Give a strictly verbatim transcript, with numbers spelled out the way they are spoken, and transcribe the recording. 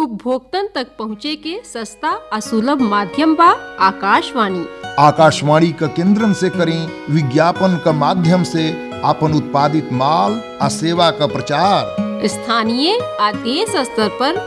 उपभोक्तन तक पहुँचे के सस्ता और सुलभ माध्यम बा आकाशवाणी। आकाशवाणी का केंद्रन से करें विज्ञापन का माध्यम से अपन उत्पादित माल और सेवा का प्रचार। स्थानीय और देश स्तर पर